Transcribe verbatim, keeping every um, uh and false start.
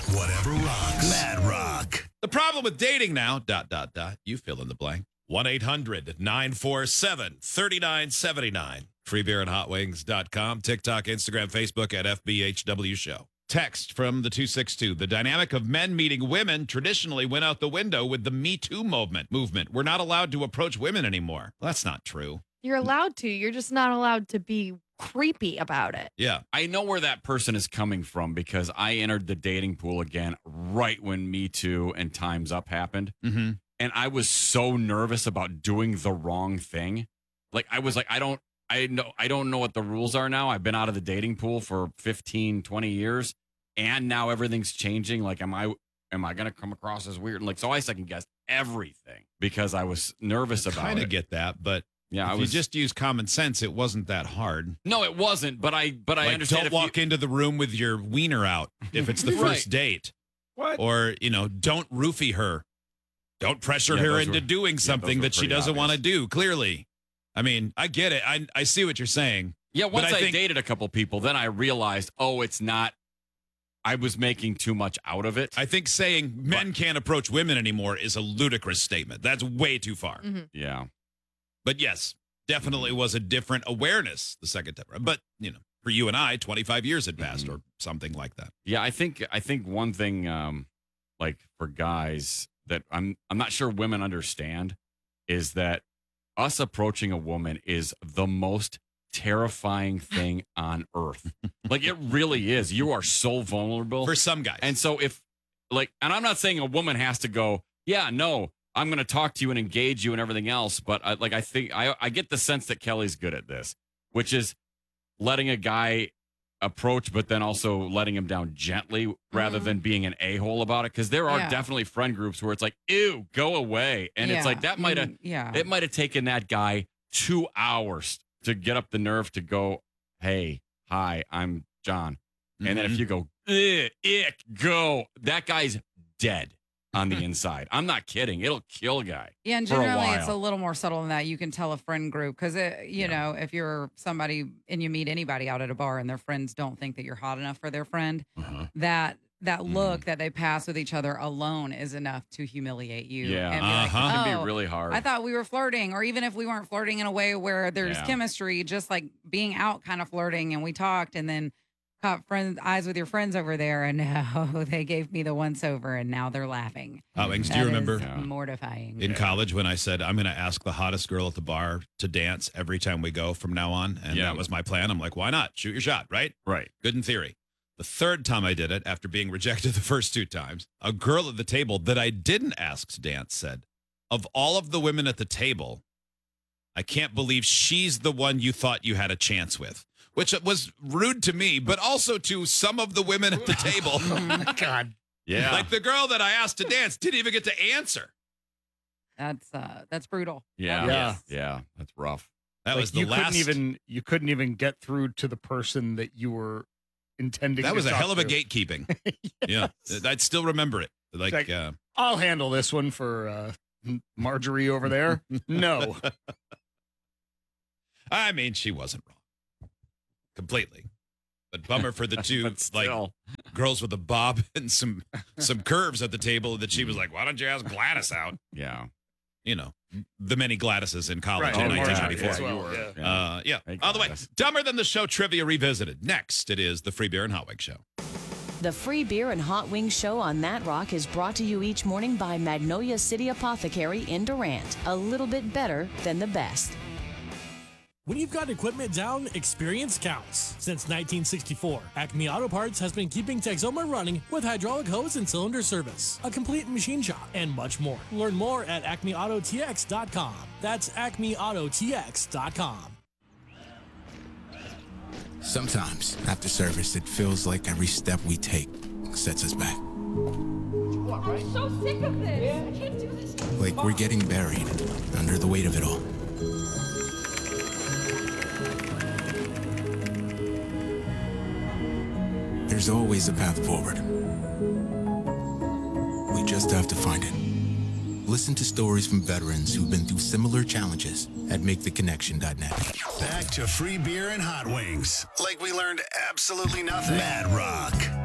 Whatever rocks. Mad Rock. The problem with dating now, dot, dot, dot, you fill in the blank. one eight hundred nine four seven three nine seven nine. free beer and hot wings dot com. TikTok, Instagram, Facebook at F B H W Show. Text from the two six two. The dynamic of men meeting women traditionally went out the window with the Me Too movement. Movement. We're not allowed to approach women anymore. Well, that's not true. You're allowed to. You're just not allowed to be creepy about it. Yeah. I know where that person is coming from because I entered the dating pool again right when Me Too and Time's Up happened. Mm-hmm. And I was so nervous about doing the wrong thing. Like, I was like, I don't, I know, I don't know what the rules are now. I've been out of the dating pool for fifteen, twenty years. And now everything's changing. Like, am I, am I going to come across as weird? And like, so I second guessed everything because I was nervous about it. I kind of get that, but yeah, if I was you just use common sense, it wasn't that hard. No, it wasn't. But I, but like, I understand. Don't if walk you, into the room with your wiener out if it's the Right. first date. What? Or, you know, don't roofie her. Don't pressure Yeah, her those into were- doing yeah, something those were that she pretty doesn't want to obvious. do, clearly. I mean, I get it. I I see what you're saying. Yeah, once But I I, think- dated a couple people, then I realized, oh, it's not. I was making too much out of it. I think saying men can't approach women anymore is a ludicrous statement. That's way too far. Mm-hmm. yeah. But yes, definitely was a different awareness the second time. But, you know, for you and I, twenty-five years had passed Mhm. or something like that. Yeah, I think I think one thing um like for guys that I'm I'm not sure women understand is that us approaching a woman is the most terrifying thing on earth. Like, it really is. You are so vulnerable. For some guys. And so if like, and I'm not saying a woman has to go, yeah, no, I'm going to talk to you and engage you and everything else. But I, like, I think I, I get the sense that Kelly's good at this, which is letting a guy approach, but then also letting him down gently rather Mhm. than being an a-hole about it. Cause there are Yeah. definitely friend groups where it's like, ew, go away. And it's Yeah. like, that might have, Mm, yeah. it might have taken that guy two hours to get up the nerve to go, hey, hi, I'm John. And then if Mhm. you go, "Ugh, ick, go, that guy's dead on the inside. I'm not kidding. It'll kill a guy. Yeah, and for a generally it's a while. little more subtle than that. You can tell a friend group because, you Yeah. know, if you're somebody and you meet anybody out at a bar and their friends don't think that you're hot enough for their friend, Uh-huh. that that Mhm. look that they pass with each other alone is enough to humiliate you. Yeah. and be like, Uh-huh. It can "Oh, be really hard. I thought we were flirting, or even if we weren't flirting in a way where there's Yeah. chemistry, just like being out kind of flirting and we talked and then caught friends eyes with your friends over there and oh, they gave me the once over and now they're laughing. Hot Wings, do That you is remember Yeah. mortifying. in college when I said, I'm going to ask the hottest girl at the bar to dance every time we go from now on? And Yeah. that was my plan. I'm like, why not? Shoot your shot, right? right. Good in theory. The third time I did it, after being rejected the first two times, a girl at the table that I didn't ask to dance said, of all of the women at the table, I can't believe she's the one you thought you had a chance with, which was rude to me, but also to some of the women at the table. God. Yeah. Like the girl that I asked to dance didn't even get to answer. That's uh that's brutal. yeah. Yeah. Yeah. That's rough. That Like, was the you last. couldn't even you couldn't even get through to the person that you were intending. that to was a talk hell of a to. gatekeeping. Yeah, I'd still remember it. Like, Like- uh, I'll handle this one for uh, Marjorie over there. No, I mean, she wasn't wrong completely. But bummer for the two But like still. girls with a bob and some some curves at the table that she was like, why don't you ask Gladys out? Yeah. You know, the many Gladyses in college Right. in Oh, nineteen Marjorie ninety-four. as well, you were- yeah. yeah. Uh, yeah. Hey, By the way, Gladys. dumber than the show trivia revisited. Next, it is the Free Beer and Hot Wings Show. The Free Beer and Hot Wings Show on That Rock is brought to you each morning by Magnolia City Apothecary in Durant. A little bit better than the best. When you've got equipment down, experience counts. Since nineteen sixty-four, Acme Auto Parts has been keeping Texoma running with hydraulic hose and cylinder service, a complete machine shop, and much more. Learn more at acme auto t x dot com. That's acme auto t x dot com. Sometimes, after service, it feels like every step we take sets us back. I'm so sick of this. I can't do this. Like we're getting buried under the weight of it all. There's always a path forward. We just have to find it. Listen to stories from veterans who've been through similar challenges at make the connection dot net. Back to Free Beer and Hot Wings. Like we learned absolutely nothing. Mad Rock.